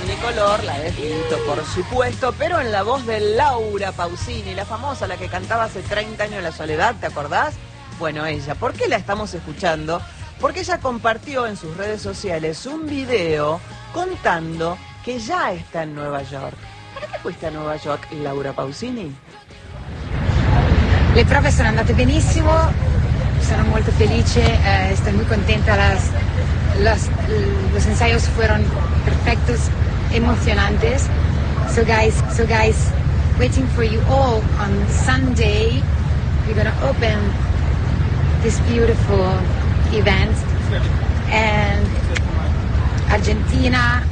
Omnicolor, la de Tito, por supuesto, pero en la voz de Laura Pausini, la famosa, la que cantaba hace 30 años La Soledad, ¿te acordás? Bueno, ella, ¿por qué la estamos escuchando? Porque ella compartió en sus redes sociales un video contando que ya está en Nueva York. ¿Para qué fuiste a Nueva York, Laura Pausini? Le prove sono andate benissimo, sono molto felice, estoy muy contenta, los ensayos fueron perfectos, emocionantes. So guys, waiting for you all on Sunday. We're gonna open this beautiful event, and Argentina,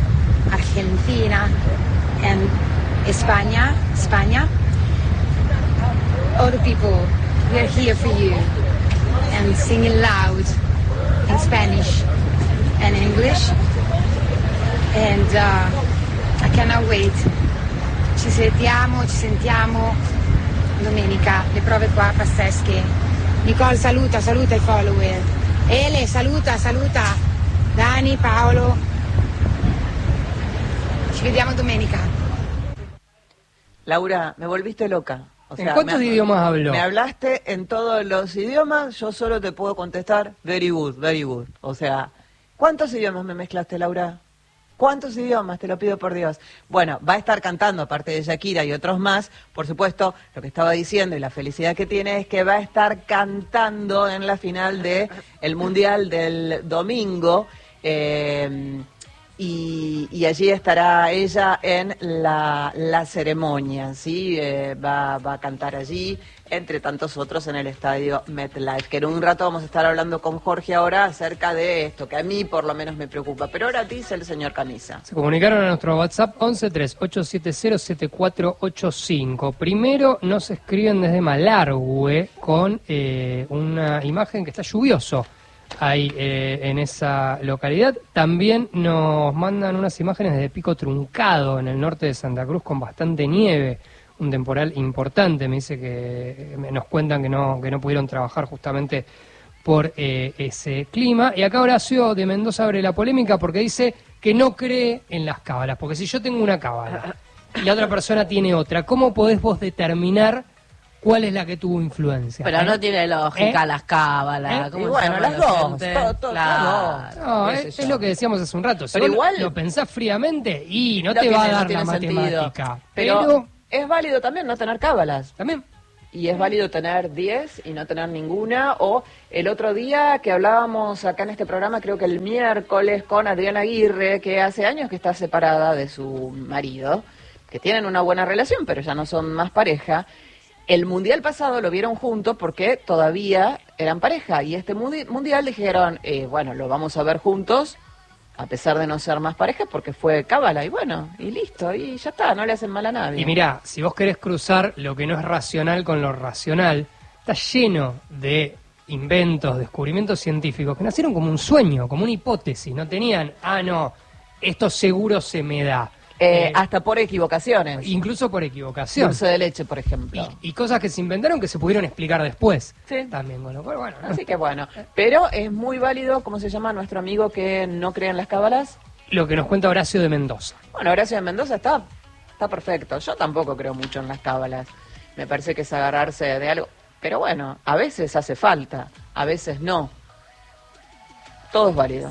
and España. All the people, we are here for you, and singing loud in Spanish and English, and I cannot wait. Ci sentiamo domenica, le prove qua pazzesche. Nicole saluta i follower. Ele saluta, Dani, Paolo. Ci vediamo domenica. Laura, me volviste loca. O sea, ¿En cuántos idiomas habló? Me hablaste en todos los idiomas, yo solo te puedo contestar very good, very good. O sea, ¿cuántos idiomas me mezclaste, Laura? ¿Cuántos idiomas? Te lo pido por Dios. Bueno, va a estar cantando, aparte de Shakira y otros más, por supuesto, lo que estaba diciendo y la felicidad que tiene es que va a estar cantando en la final del Mundial del domingo. Y allí estará ella en la ceremonia, ¿sí? Va a cantar allí, entre tantos otros en el estadio MetLife, que en un rato vamos a estar hablando con Jorge ahora acerca de esto, que a mí por lo menos me preocupa, pero ahora dice el señor Camisa. Se comunicaron a nuestro WhatsApp 1138707485. Primero nos escriben desde Malargüe con una imagen que está lluvioso ahí en esa localidad. También nos mandan unas imágenes de Pico Truncado en el norte de Santa Cruz con bastante nieve, un temporal importante. Me dice que nos cuentan que no pudieron trabajar justamente por ese clima. Y acá Horacio de Mendoza abre la polémica porque dice que no cree en las cábalas, porque si yo tengo una cábala y la otra persona tiene otra, ¿cómo podés vos determinar cuál es la que tuvo influencia? Pero no tiene lógica las cábalas. Y bueno, las dos. Claro. No, es lo que decíamos hace un rato. Si pero vos igual lo pensás fríamente y no te va a dar la matemática. Pero es válido también no tener cábalas. También. Y es válido tener 10 y no tener ninguna. O el otro día que hablábamos acá en este programa, creo que el miércoles, con Adriana Aguirre, que hace años que está separada de su marido, que tienen una buena relación, pero ya no son más pareja. El mundial pasado lo vieron juntos porque todavía eran pareja. Y este mundial dijeron, bueno, lo vamos a ver juntos, a pesar de no ser más pareja, porque fue cábala. Y bueno, y listo, y ya está, no le hacen mal a nadie. Y mirá, si vos querés cruzar lo que no es racional con lo racional, está lleno de inventos, descubrimientos científicos que nacieron como un sueño, como una hipótesis. No tenían, no, esto seguro se me da. Hasta por equivocaciones. Incluso por equivocación. Dulce de leche, por ejemplo. Y cosas que se inventaron que se pudieron explicar después. Sí. También, con lo cual, bueno. Así que bueno. Pero es muy válido, ¿cómo se llama nuestro amigo que no cree en las cábalas? Lo que nos cuenta Horacio de Mendoza. Bueno, Horacio de Mendoza está perfecto. Yo tampoco creo mucho en las cábalas. Me parece que es agarrarse de algo. Pero bueno, a veces hace falta, a veces no. Todo es válido.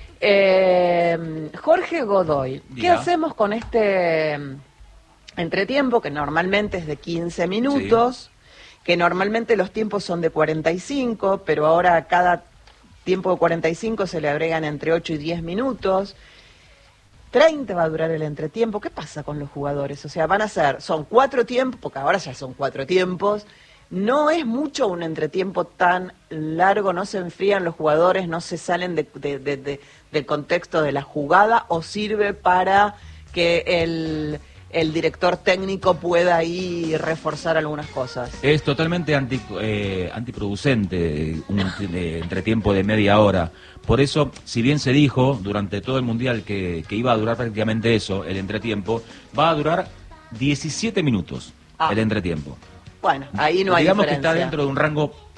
Jorge Godoy, ¿qué hacemos con este entretiempo que normalmente es de 15 minutos, que normalmente los tiempos son de 45, pero ahora a cada tiempo de 45 se le agregan entre 8 y 10 minutos? 30 va a durar el entretiempo. ¿Qué pasa con los jugadores? O sea, son 4 tiempos, porque ahora ya son 4 tiempos. No es mucho un entretiempo tan largo, no se enfrían los jugadores, no se salen del contexto de la jugada, o sirve para que el director técnico pueda ahí reforzar algunas cosas. Es totalmente antiproducente un entretiempo de media hora. Por eso, si bien se dijo durante todo el Mundial que iba a durar prácticamente eso, el entretiempo, va a durar 17 minutos el entretiempo. Bueno, ahí no hay Digamos diferencia. que está dentro de un rango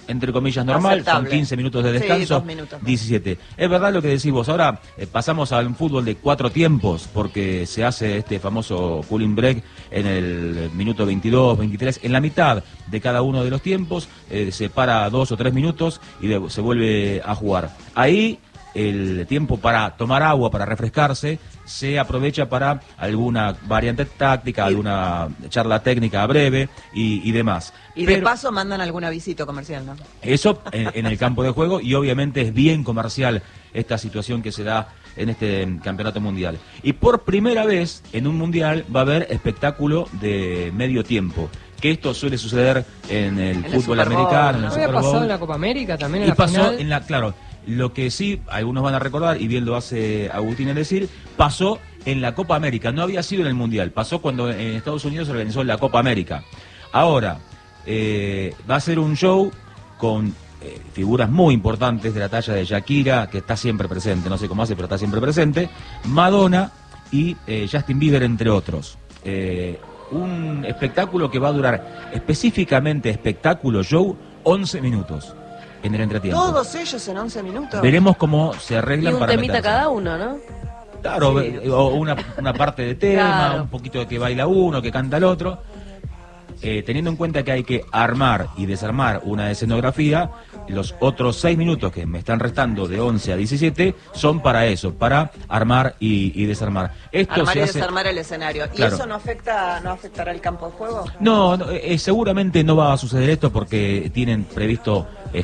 entre comillas, normal, aceptable. son 15 minutos de descanso, Sí, 2 minutos. 17. Es verdad lo que decís vos, ahora pasamos a un fútbol de 4 tiempos, porque se hace este famoso cooling break en el minuto 22, 23, en la mitad de cada uno de los tiempos, se para 2 o 3 minutos y se vuelve a jugar. Ahí el tiempo para tomar agua, para refrescarse, se aprovecha para alguna variante táctica, alguna charla técnica breve y demás. Y Pero de paso mandan algún avisito comercial, ¿no? eso en el campo de juego, y obviamente es bien comercial esta situación que se da en este campeonato mundial. Y por primera vez en un mundial va a haber espectáculo de medio tiempo, que esto suele suceder en el fútbol Super Bowl, americano, en ¿no? el ¿No Super había pasado Bowl. en la Copa América también en Y la pasó final? en la, claro, lo que sí, algunos van a recordar, y bien lo hace Agustín, es decir, pasó en la Copa América, no había sido en el Mundial, pasó cuando en Estados Unidos se organizó la Copa América. Ahora, va a ser un show con figuras muy importantes de la talla de Shakira, que está siempre presente, no sé cómo hace, pero está siempre presente, Madonna y Justin Bieber, entre otros. Un espectáculo que va a durar, específicamente espectáculo, show, 11 minutos. En el entretiempo. Todos ellos en 11 minutos. Veremos cómo se Y arreglan un para temita meterse. cada uno, ¿no? Claro, Sí. o una parte de tema, Claro. un poquito de que baila uno, que canta el otro. Teniendo en cuenta que hay que armar y desarmar una escenografía, los otros 6 minutos que me están restando de 11 a 17 son para eso, para armar y desarmar. Esto Armar se y hace... desarmar el escenario. ¿Y Claro. eso no afectará el campo de juego? No, seguramente no va a suceder esto porque tienen previsto,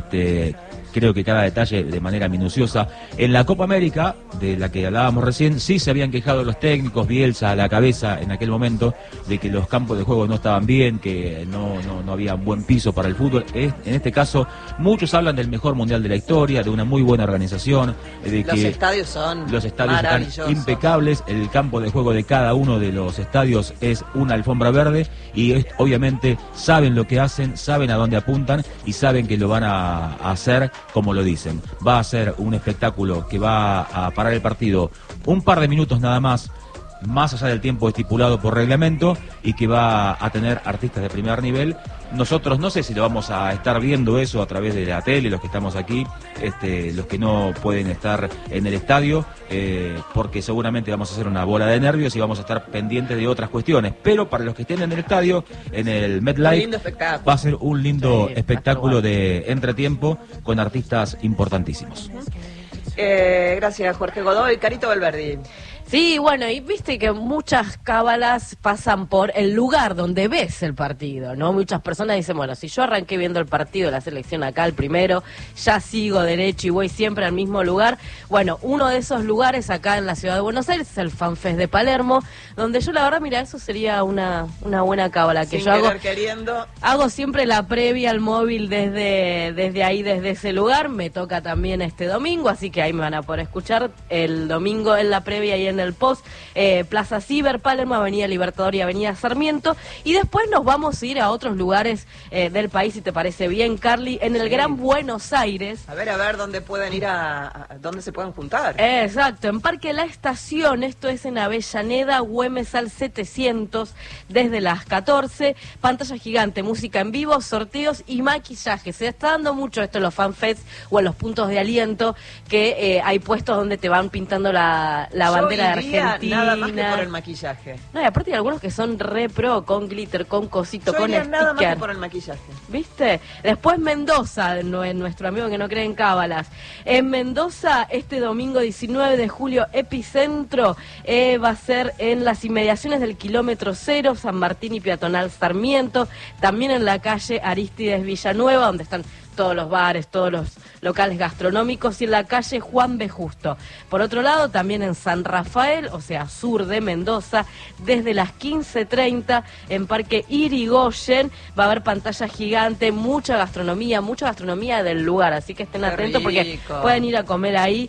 creo que cada detalle de manera minuciosa. En la Copa América, de la que hablábamos recién, sí se habían quejado los técnicos, Bielsa a la cabeza en aquel momento, de que los campos de juego no estaban bien, que no había buen piso para el fútbol. En este caso, muchos hablan del mejor mundial de la historia, de una muy buena organización, de Los que estadios son los estadios están maravillosos. impecables, el campo de juego de cada uno de los estadios es una alfombra verde y obviamente saben lo que hacen, saben a dónde apuntan y saben que lo van a hacer como lo dicen. Va a ser un espectáculo que va a parar el partido un par de minutos nada más allá del tiempo estipulado por reglamento, y que va a tener artistas de primer nivel. Nosotros no sé si lo vamos a estar viendo eso a través de la tele, los que estamos aquí, los que no pueden estar en el estadio, porque seguramente vamos a hacer una bola de nervios y vamos a estar pendientes de otras cuestiones. Pero para los que estén en el estadio, en el MetLife, lindo espectáculo. va a ser un lindo Sí, espectáculo va a estar de entretiempo con artistas importantísimos. Gracias, Jorge Godoy. Carito Valverdi. Sí, bueno, y viste que muchas cábalas pasan por el lugar donde ves el partido, ¿no? Muchas personas dicen, bueno, si yo arranqué viendo el partido de la selección acá, el primero, ya sigo derecho y voy siempre al mismo lugar. Bueno, uno de esos lugares acá en la ciudad de Buenos Aires es el FanFest de Palermo, donde yo la verdad, mira, eso sería una buena cábala que Sin yo hago. querer queriendo. Hago siempre la previa al móvil desde ahí, desde ese lugar. Me toca también este domingo, así que ahí me van a poder escuchar el domingo en la previa y en el post. Plaza Ciber, Palermo, Avenida Libertador y Avenida Sarmiento. Y después nos vamos a ir a otros lugares del país, si te parece bien, Carly, en el Gran Buenos Aires. A ver, dónde pueden ir dónde se pueden juntar. Exacto, en Parque La Estación, esto es en Avellaneda, Güemes al 700, desde las 14, pantalla gigante, música en vivo, sorteos y maquillaje. Se está dando mucho esto en los fanfests o en los puntos de aliento, que hay puestos donde te van pintando la bandera de Yo iría Argentina. nada más que por el maquillaje. No, y aparte hay algunos que son re pro, con glitter, con cosito, Yo con iría nada más que sticker. por el maquillaje. ¿Viste? Después Mendoza, nuestro amigo que no cree en cábalas. En Mendoza, este domingo 19 de julio, Epicentro, va a ser en las inmediaciones del kilómetro 0, San Martín y Peatonal Sarmiento, también en la calle Arístides Villanueva, donde están todos los bares, todos los locales gastronómicos, y en la calle Juan B. Justo. Por otro lado, también en San Rafael, o sea, sur de Mendoza, desde las 15:30 en Parque Irigoyen va a haber pantalla gigante, mucha gastronomía del lugar, así que estén Qué atentos porque rico. pueden ir a comer ahí.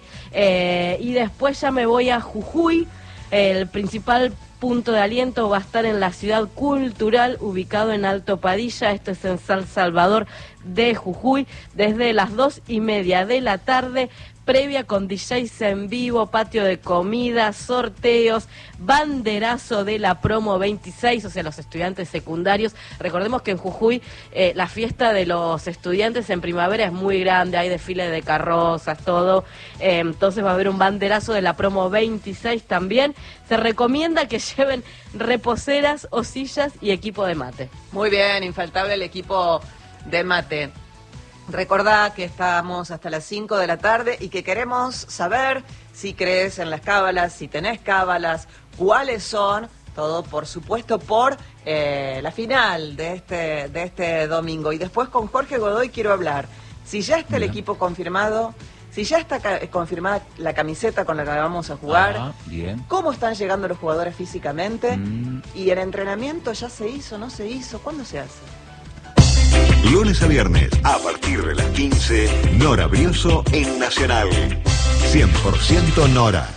Y después ya me voy a Jujuy, el principal punto de aliento va a estar en la ciudad cultural, ubicado en Alto Padilla, esto es en San Salvador de Jujuy, desde las 2:30 de la tarde, previa con DJs en vivo, patio de comida, sorteos, banderazo de la promo 26, o sea, los estudiantes secundarios. Recordemos que en Jujuy la fiesta de los estudiantes en primavera es muy grande, hay desfile de carrozas, todo. Entonces va a haber un banderazo de la promo 26 también. Se recomienda que lleven reposeras o sillas y equipo de mate. Muy bien, infaltable el equipo de mate. Recordá que estamos hasta las 5 de la tarde y que queremos saber si crees en las cábalas, si tenés cábalas, cuáles son, todo por supuesto por la final de este domingo. Y después con Jorge Godoy quiero hablar, si ya está el equipo confirmado, si ya está confirmada la camiseta con la que vamos a jugar, bien. Cómo están llegando los jugadores físicamente, y el entrenamiento ya se hizo, no se hizo, ¿cuándo se hace? Lunes a viernes, a partir de las 15, Nora Brioso en Nacional. 100% Nora.